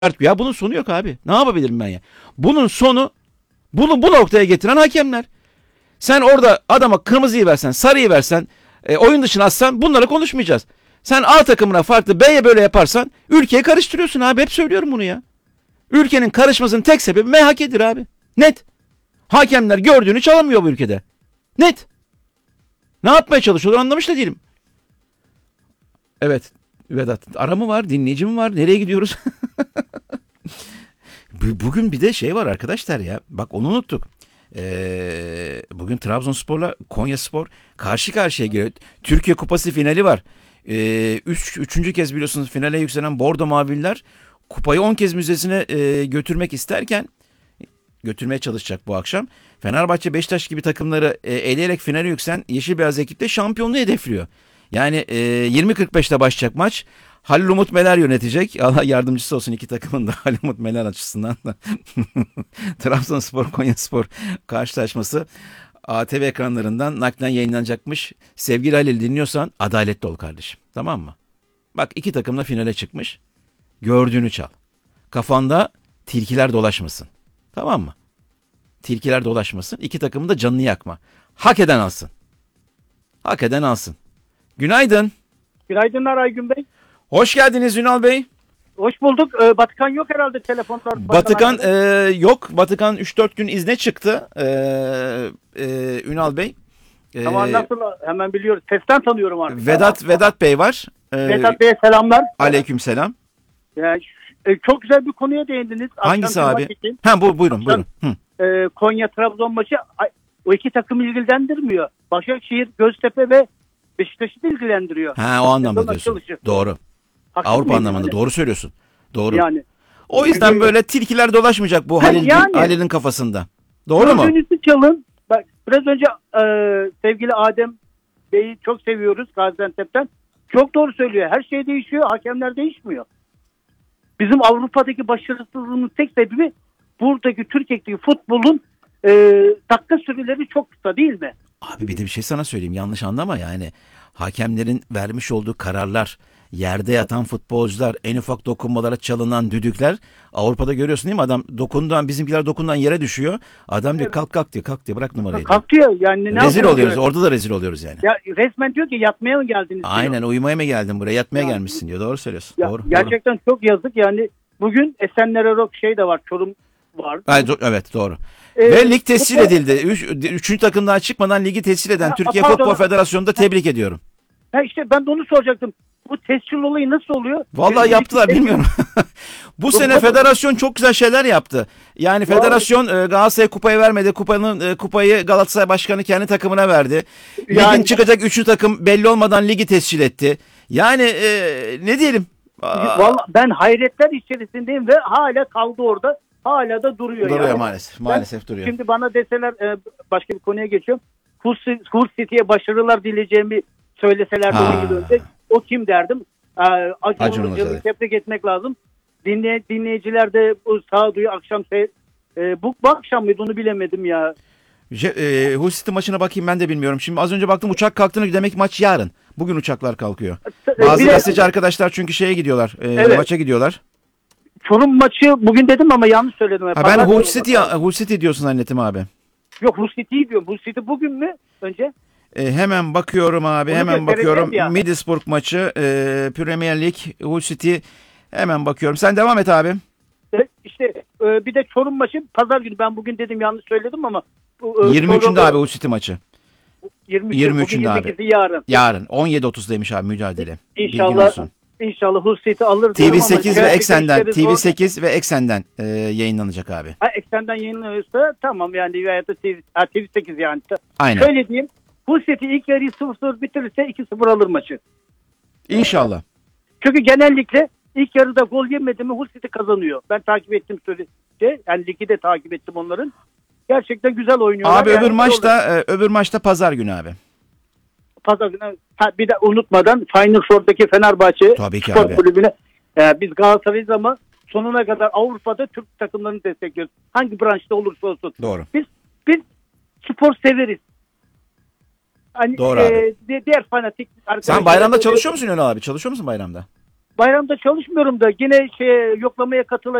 Ya bunun sonu yok abi. Ne yapabilirim ben ya? Bunun sonu bunu bu noktaya getiren hakemler. Sen orada adama kırmızıyı versen, sarıyı versen, oyun dışına atsan bunları konuşmayacağız. Sen A takımına farklı B'ye böyle yaparsan ülkeyi karıştırıyorsun abi. Hep söylüyorum bunu ya. Ülkenin karışmasının tek sebebi MHK'dir abi. Net. Hakemler gördüğünü çalamıyor bu ülkede. Net. Ne yapmaya çalışıyorlar anlamış da değilim. Evet Vedat, ara mı var, dinleyici mi var, nereye gidiyoruz? Bugün bir de şey var arkadaşlar ya. Bak onu unuttuk. Bugün Trabzonspor'la Konyaspor karşı karşıya geliyor. Türkiye Kupası finali var. Üçüncü kez biliyorsunuz finale yükselen Bordo Mavililer kupayı 10 kez müzesine götürmek isterken götürmeye çalışacak bu akşam. Fenerbahçe, Beşiktaş gibi takımları eleyerek finale yükselen Yeşil Beyaz ekipte şampiyonluğu hedefliyor. Yani 20.45'te başlayacak maç. Halil Umut Meler yönetecek. Allah yardımcısı olsun iki takımın da Halil Umut Meler açısından da. Trabzonspor Konyaspor karşılaşması ATV ekranlarından naklen yayınlanacakmış. Sevgili Halil, dinliyorsan adaletli ol kardeşim. Tamam mı? Bak iki takım da finale çıkmış. Gördüğünü çal. Kafanda tilkiler dolaşmasın. Tamam mı? Tilkiler dolaşmasın. İki takımın da canını yakma. Hak eden alsın. Hak eden alsın. Günaydın. Günaydınlar Aygün Bey. Hoş geldiniz Ünal Bey. Hoş bulduk. Batıkan yok herhalde telefonlar. Batıkan yok. Batıkan 3-4 gün izne çıktı Ünal Bey. Tamam, nasıl hemen biliyoruz. Sesten tanıyorum artık. Vedat Bey var. Vedat Bey'e selamlar. Aleykümselam. Yani, çok güzel bir konuya değindiniz. Hangisi Akşam abi? için. Buyurun. Konya Trabzon maçı o iki takım ilgilendirmiyor. Başakşehir, Göztepe ve Beşiktaş'ı da ilgilendiriyor. O anlamda diyorsun. Açılışı. Doğru. Haksız Avrupa mıyım anlamında yani? doğru söylüyorsun. Doğru. Yani. O yüzden böyle tilkiler dolaşmayacak bu Halil'in kafasında. Doğru mu? Gördüğünüzü çalın. Bak, biraz önce sevgili Adem Bey'i çok seviyoruz Gaziantep'ten. Çok doğru söylüyor. Her şey değişiyor. Hakemler değişmiyor. Bizim Avrupa'daki başarısızlığımın tek sebebi buradaki Türkiye'deki futbolun dakika süreleri çok kısa değil mi? Abi bir de bir şey sana söyleyeyim. Yanlış anlama yani. Hakemlerin vermiş olduğu kararlar, yerde yatan futbolcular, en ufak dokunmalara çalınan düdükler. Avrupa'da görüyorsun değil mi? Adam bizimkiler dokundan yere düşüyor. Adam diyor kalk diyor bırak numarayı. Kalk diyor yani. Rezil oluyoruz. Orada da rezil oluyoruz yani. Ya resmen diyor ki yatmaya mı geldiniz diyor. Aynen, uyumaya mı geldin buraya, yatmaya gelmişsin diyor. Doğru söylüyorsun. Ya, doğru. Gerçekten çok yazık yani. Bugün Esenler Erok de var. Çorum var. Evet doğru. Ve lig tescil edildi. Üçüncü takım daha çıkmadan ligi tescil eden Türkiye Futbol Federasyonu'nu da tebrik ediyorum. İşte ben de onu soracaktım. Bu tescil olayı nasıl oluyor? Vallahi yaptılar bilmiyorum. Bu sene federasyon çok güzel şeyler yaptı. Yani federasyon Galatasaray'a kupayı vermedi. Kupayı Galatasaray Başkanı kendi takımına verdi. Ligin çıkacak üçüncü takım belli olmadan ligi tescil etti. Yani ne diyelim? Vallahi ben hayretler içerisindeyim ve hala kaldı orada. Hala da duruyor. Duruyor maalesef. Maalesef duruyor. Şimdi bana deseler başka bir konuya geçiyorum. Hull City'ye başarılar dileyeceğimi söyleseler o kim derdim? Acun Ilıcalı'yı tebrik etmek lazım. Dinleyiciler de bu sağduyu akşam bu akşam mıydı onu bilemedim ya. Hull City maçına bakayım, ben de bilmiyorum. Şimdi az önce baktım uçak kalktığını, demek ki maç yarın. Bugün uçaklar kalkıyor. Bazı gazeteci arkadaşlar çünkü şeye gidiyorlar. Maça gidiyorlar. Çorum maçı bugün dedim ama yanlış söyledim. Ben Hull City diyorsun zannettim abi. Yok, Hull City'yi diyorum. Hull City bugün mü önce? Hemen bakıyorum abi. Hemen bakıyorum. Middlesbrough maçı, Premier Lig, Hull City. Hemen bakıyorum. Sen devam et abi. İşte bir de Çorum maçı pazar günü. Ben bugün dedim yanlış söyledim ama. 23'ünde abi Hull City maçı. 23'ünde abi. Yarın 17.30'daymış abi mücadele. İnşallah Hull City alır. TV8 ve Eksen'den yayınlanacak abi. Eksen'den yayınlanıyorsa tamam yani, veya da TV8 yani. Aynen. Şöyle diyeyim. Hull City ilk yarıyı 0-0 bitirirse 2-0 alır maçı. İnşallah. Çünkü genellikle ilk yarıda gol yemedi mi Hull City kazanıyor. Ben takip ettim sürece. Yani ligi de takip ettim onların. Gerçekten güzel oynuyorlar. Abi öbür maçta pazar günü abi. Pazar günü. Bir de unutmadan Final Four'daki Fenerbahçe Spor Kulübü'ne biz Galatasaray'ız ama sonuna kadar Avrupa'da Türk takımlarını destekliyoruz. Hangi branşta olursa olsun. Doğru. Biz spor severiz. Hani, doğru abi. Diğer fanatik arkadaşlar. Sen bayramda çalışıyor musun Ünal abi? Çalışıyor musun bayramda? bayramda çalışmıyorum da yine yoklamaya katılacağım.